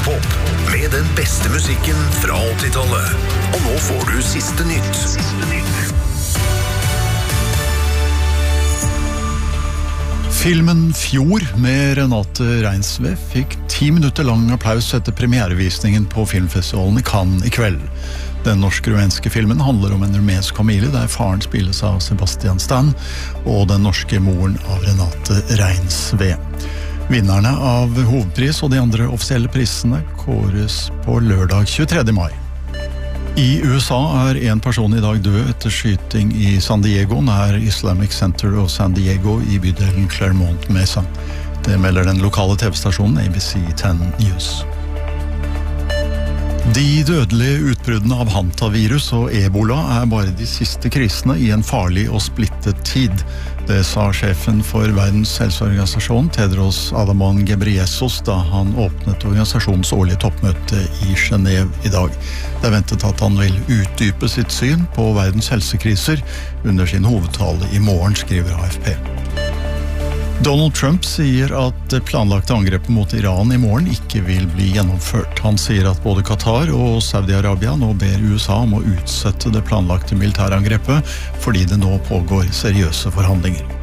Radiopop med den beste musikken fra 80-tallet. Og nå får du siste nytt. Filmen Fjord med Renate Reinsve fikk 10 minutter lang applaus etter premierevisningen på filmfestivalen i Cannes i kveld. Den norsk-rumenske filmen handler om en rumensk familie der faren spilles av Sebastian Stan og den norske moren av Renate Reinsve. Vinnerne av hovedpris og de andre offisielle prisene kåres på lørdag 23. mai. I USA er en person i dag død etter skyting i San Diego nær Islamic Center of San Diego i bydelen Claremont Mesa. Det melder den lokale TV-stasjonen ABC 10 News. De dødelige utbruddene av hantavirus og ebola er bare de siste krisene i en farlig og splittet tid. Det sa sjefen for Verdens helseorganisasjon, Tedros Adhanom Ghebreyesus, da han åpnet organisasjonens årlige toppmøte i Genève i dag. Det er ventet at han vil utdype sitt syn på verdens helsekriser under sin hovedtale i morgen, skriver AFP. Donald Trump sier at det planlagte angrepet mot Iran i morgen ikke vil bli gjennomført. Han sier at både Qatar og Saudi-Arabia nå ber USA om å utsette det planlagte militærangrepet fordi det nå pågår seriøse forhandlinger.